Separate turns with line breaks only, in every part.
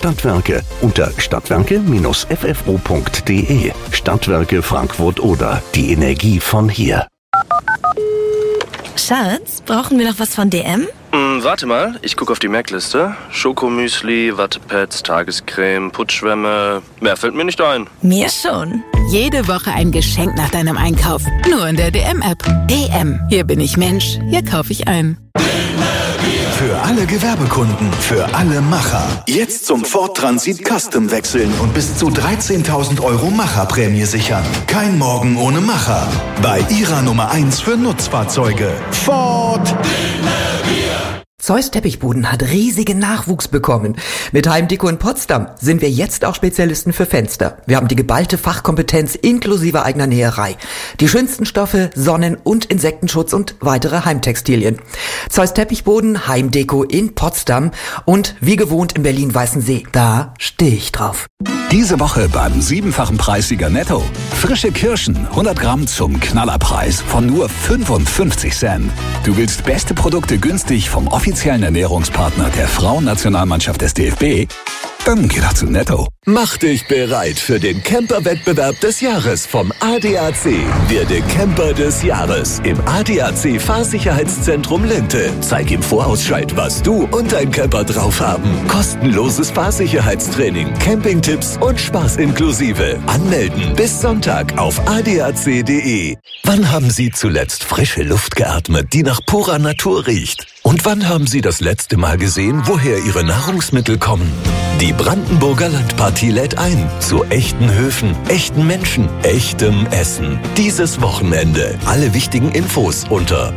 Stadtwerke unter stadtwerke-ffo.de. Stadtwerke Frankfurt-Oder. Die Energie von hier.
Schatz, brauchen wir noch was von DM?
Warte mal, ich gucke auf die Merkliste. Schokomüsli, Wattepads, Tagescreme, Putzschwämme. Mehr fällt mir nicht ein.
Mir schon.
Jede Woche ein Geschenk nach deinem Einkauf. Nur in der DM-App. DM. Hier bin ich Mensch. Hier kaufe ich ein.
Für alle Gewerbekunden, für alle Macher. Jetzt zum Ford Transit Custom wechseln und bis zu 13.000 € Macherprämie sichern. Kein Morgen ohne Macher. Bei Ihrer Nummer 1 für Nutzfahrzeuge. Ford.
Zeus Teppichboden hat riesigen Nachwuchs bekommen. Mit Heimdeko in Potsdam sind wir jetzt auch Spezialisten für Fenster. Wir haben die geballte Fachkompetenz inklusive eigener Näherei. Die schönsten Stoffe, Sonnen- und Insektenschutz und weitere Heimtextilien. Zeus Teppichboden, Heimdeko in Potsdam und wie gewohnt in Berlin-Weißensee. Da stehe ich drauf.
Diese Woche beim 7-fachen Preissieger Netto. Frische Kirschen, 100 Gramm zum Knallerpreis von nur 55 Cent. Du willst beste Produkte günstig vom offiziellen Ernährungspartner der Frauennationalmannschaft des DFB? Dann geh doch zu Netto.
Mach dich bereit für den Camper-Wettbewerb des Jahres vom ADAC. Werde Camper des Jahres im ADAC Fahrsicherheitszentrum Linte. Zeig im Vorausschalt, was du und dein Camper drauf haben. Kostenloses Fahrsicherheitstraining, Campingtipps und Spaß inklusive. Anmelden bis Sonntag auf adac.de. Wann haben Sie zuletzt frische Luft geatmet, die nach purer Natur riecht? Und wann haben Sie das letzte Mal gesehen, woher Ihre Nahrungsmittel kommen? Die Brandenburger Landpartie lädt ein zu echten Höfen, echten Menschen, echtem Essen. Dieses Wochenende. Alle wichtigen Infos unter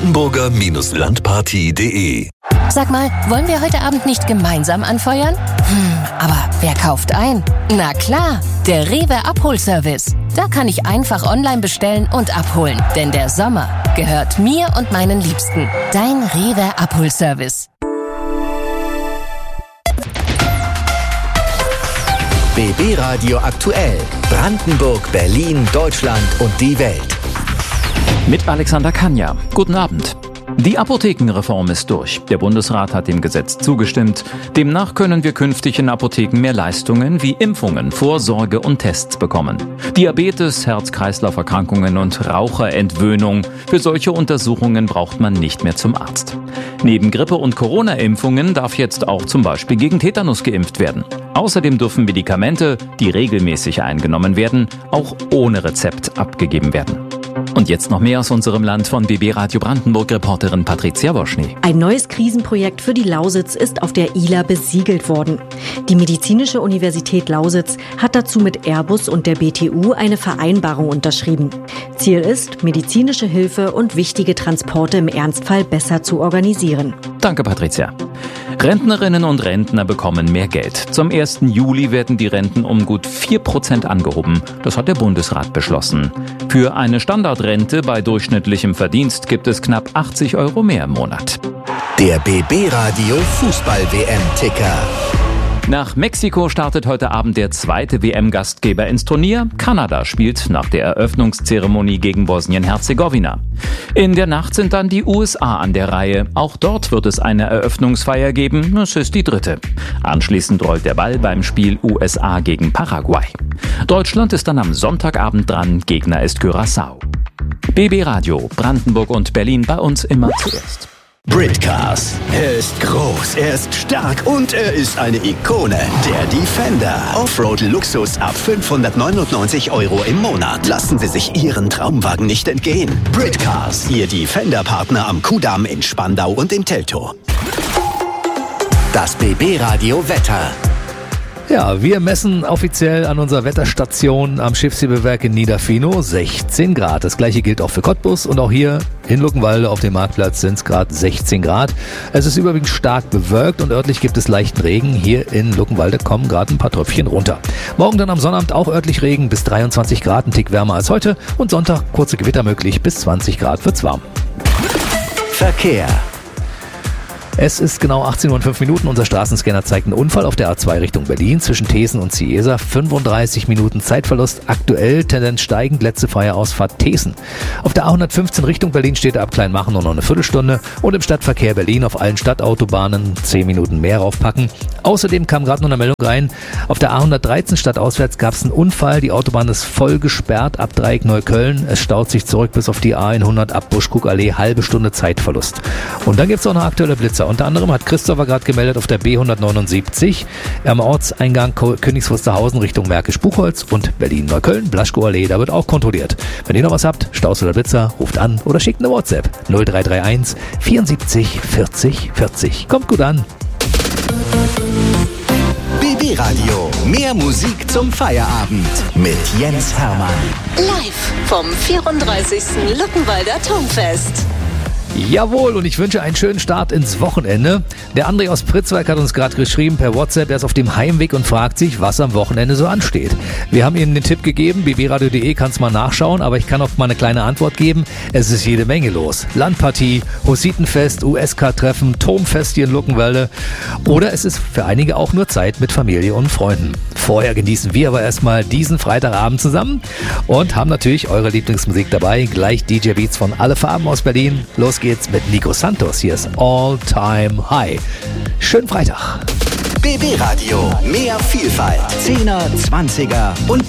brandenburger-landpartie.de.
Sag mal, wollen wir heute Abend nicht gemeinsam anfeuern? Aber wer kauft ein? Na klar, der Rewe Abholservice. Da kann ich einfach online bestellen und abholen. Denn der Sommer gehört mir und meinen Liebsten. Dein Rewe Abholservice.
BB Radio aktuell. Brandenburg, Berlin, Deutschland und die Welt.
Mit Alexander Kanja. Guten Abend. Die Apothekenreform ist durch. Der Bundesrat hat dem Gesetz zugestimmt. Demnach können wir künftig in Apotheken mehr Leistungen wie Impfungen, Vorsorge und Tests bekommen. Diabetes, Herz-Kreislauf-Erkrankungen und Raucherentwöhnung. Für solche Untersuchungen braucht man nicht mehr zum Arzt. Neben Grippe- und Corona-Impfungen darf jetzt auch zum Beispiel gegen Tetanus geimpft werden. Außerdem dürfen Medikamente, die regelmäßig eingenommen werden, auch ohne Rezept abgegeben werden. Und jetzt noch mehr aus unserem Land von BB Radio Brandenburg-Reporterin Patricia Woschny.
Ein neues Krisenprojekt für die Lausitz ist auf der ILA besiegelt worden. Die Medizinische Universität Lausitz hat dazu mit Airbus und der BTU eine Vereinbarung unterschrieben. Ziel ist, medizinische Hilfe und wichtige Transporte im Ernstfall besser zu organisieren.
Danke, Patricia. Rentnerinnen und Rentner bekommen mehr Geld. Zum 1. Juli werden die Renten um gut 4% angehoben. Das hat der Bundesrat beschlossen. Für eine Standardrente bei durchschnittlichem Verdienst gibt es knapp 80 € mehr im Monat.
Der BB Radio Fußball-WM-Ticker.
Nach Mexiko startet heute Abend der zweite WM-Gastgeber ins Turnier. Kanada spielt nach der Eröffnungszeremonie gegen Bosnien-Herzegowina. In der Nacht sind dann die USA an der Reihe. Auch dort wird es eine Eröffnungsfeier geben. Es ist die dritte. Anschließend rollt der Ball beim Spiel USA gegen Paraguay. Deutschland ist dann am Sonntagabend dran. Gegner ist Curaçao. BB Radio, Brandenburg und Berlin, bei uns immer zuerst.
Britcars. Er ist groß, er ist stark und er ist eine Ikone. Der Defender. Offroad-Luxus ab 599 € im Monat. Lassen Sie sich Ihren Traumwagen nicht entgehen. Britcars. Ihr Defender-Partner am Kudamm in Spandau und in Teltow.
Das BB Radio Wetter.
Ja, wir messen offiziell an unserer Wetterstation am Schiffshebewerk in Niederfino 16 Grad. Das gleiche gilt auch für Cottbus und auch hier in Luckenwalde auf dem Marktplatz sind es gerade 16 Grad. Es ist überwiegend stark bewölkt und örtlich gibt es leichten Regen. Hier in Luckenwalde kommen gerade ein paar Tröpfchen runter. Morgen dann am Sonnabend auch örtlich Regen bis 23 Grad, ein Tick wärmer als heute. Und Sonntag kurze Gewitter möglich, bis 20 Grad wird's warm.
Verkehr.
Es ist genau 18:05 Uhr. Unser Straßenscanner zeigt einen Unfall auf der A2 Richtung Berlin zwischen Thesen und Ciesa. 35 Minuten Zeitverlust. Aktuell Tendenz steigend. Letzte freie Ausfahrt Thesen. Auf der A115 Richtung Berlin steht ab Kleinmachen nur noch eine Viertelstunde. Und im Stadtverkehr Berlin auf allen Stadtautobahnen 10 Minuten mehr raufpacken. Außerdem kam gerade noch eine Meldung rein. Auf der A113 stadtauswärts gab es einen Unfall. Die Autobahn ist voll gesperrt ab Dreieck Neukölln. Es staut sich zurück bis auf die A100 ab Buschkuckallee. Halbe Stunde Zeitverlust. Und dann gibt es auch noch aktuelle Blitzer. Unter anderem hat Christopher gerade gemeldet auf der B179 am Ortseingang Königs-Wusterhausen Richtung Märkisch-Buchholz und Berlin-Neukölln, Blaschkow-Allee. Da wird auch kontrolliert. Wenn ihr noch was habt, Staus oder Blitzer, ruft an oder schickt eine WhatsApp. 0331 74 40 40. Kommt gut an.
BB Radio. Mehr Musik zum Feierabend mit Jens Hermann.
Live vom 34. Luckenwalder Turmfest.
Jawohl, und ich wünsche einen schönen Start ins Wochenende. Der André aus Pritzwalk hat uns gerade geschrieben per WhatsApp, er ist auf dem Heimweg und fragt sich, was am Wochenende so ansteht. Wir haben ihm den Tipp gegeben, bbradio.de, kannst mal nachschauen, aber ich kann auch mal eine kleine Antwort geben. Es ist jede Menge los. Landpartie, Hussitenfest, USK-Treffen, Turmfest hier in Luckenwalde. Oder es ist für einige auch nur Zeit mit Familie und Freunden. Vorher genießen wir aber erstmal diesen Freitagabend zusammen und haben natürlich eure Lieblingsmusik dabei. Gleich DJ-Beats von Alle Farben aus Berlin. Los geht's mit Nico Santos. Hier ist All Time High. Schönen Freitag.
BB Radio. Mehr Vielfalt. 10er, 20er und